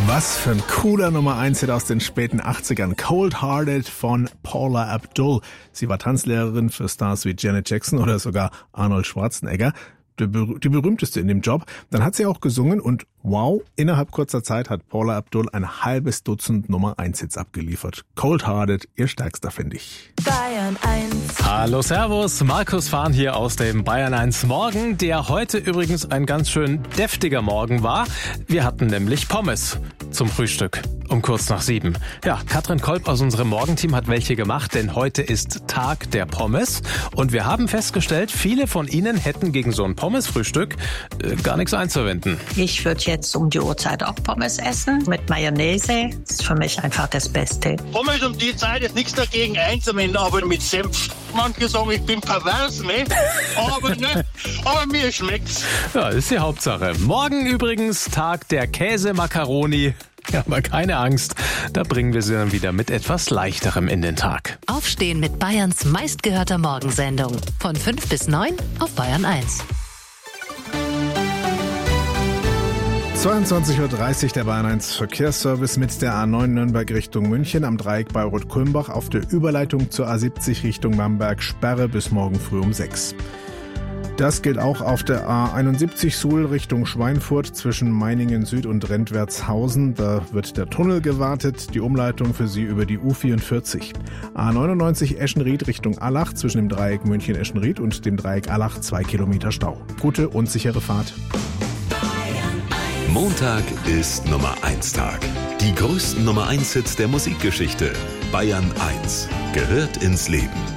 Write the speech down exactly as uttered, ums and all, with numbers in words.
Was für ein cooler Nummer eins Hit aus den späten achtzigern. Cold Hearted von Paula Abdul. Sie war Tanzlehrerin für Stars wie Janet Jackson oder sogar Arnold Schwarzenegger. Die berühmteste in dem Job. Dann hat sie auch gesungen und wow, innerhalb kurzer Zeit hat Paula Abdul ein halbes Dutzend Nummer eins Hits abgeliefert. Cold Hearted, ihr stärkster, finde ich. Bayern eins. Hallo, servus, Markus Fahn hier aus dem Bayern eins Morgen, der heute übrigens ein ganz schön deftiger Morgen war. Wir hatten nämlich Pommes zum Frühstück um kurz nach sieben. Ja, Katrin Kolb aus unserem Morgenteam hat welche gemacht, denn heute ist Tag der Pommes und wir haben festgestellt, viele von Ihnen hätten gegen so ein Pommesfrühstück äh, gar nichts einzuwenden. Ich würde jetzt um die Uhrzeit auch Pommes essen mit Mayonnaise. Das ist für mich einfach das Beste. Pommes um die Zeit ist nichts dagegen einzuwenden, aber mit Senf. Manche sagen, ich bin pervers, ne? Aber ne, aber mir schmeckt's. Ja, ist die Hauptsache. Morgen übrigens Tag der Käsemakaroni. Ja, aber keine Angst, da bringen wir sie dann wieder mit etwas Leichterem in den Tag. Aufstehen mit Bayerns meistgehörter Morgensendung. Von fünf bis neun auf Bayern eins. zweiundzwanzig Uhr dreißig, der Bayern eins Verkehrsservice mit der A neun Nürnberg Richtung München am Dreieck Bayreuth-Kulmbach auf der Überleitung zur A siebzig Richtung Bamberg Sperre bis morgen früh um sechs. Das gilt auch auf der A einundsiebzig Suhl Richtung Schweinfurt zwischen Meiningen Süd und Rentwertshausen. Da wird der Tunnel gewartet, die Umleitung für Sie über die U vierundvierzig. A neunundneunzig Eschenried Richtung Allach zwischen dem Dreieck München-Eschenried und dem Dreieck Allach zwei Kilometer Stau. Gute und sichere Fahrt. Montag ist Nummer eins Tag. Die größten Nummer eins Hits der Musikgeschichte. Bayern eins gehört ins Leben.